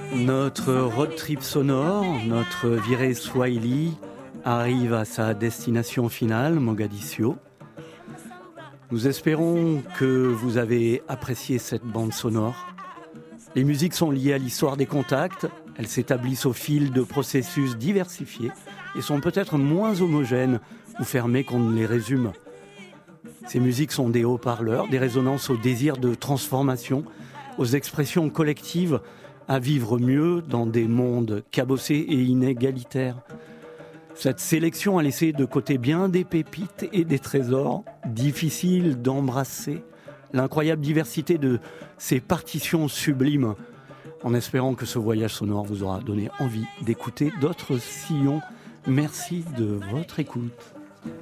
Notre road trip sonore, notre virée Swahili arrive à sa destination finale, Mogadiscio. Nous espérons que vous avez apprécié cette bande sonore. Les musiques sont liées à l'histoire des contacts, elles s'établissent au fil de processus diversifiés et sont peut-être moins homogènes ou fermées qu'on ne les résume. Ces musiques sont des haut-parleurs, des résonances au désir de transformation, aux expressions collectives à vivre mieux dans des mondes cabossés et inégalitaires. Cette sélection a laissé de côté bien des pépites et des trésors difficiles d'embrasser, l'incroyable diversité de ces partitions sublimes, en espérant que ce voyage sonore vous aura donné envie d'écouter d'autres sillons. Merci de votre écoute.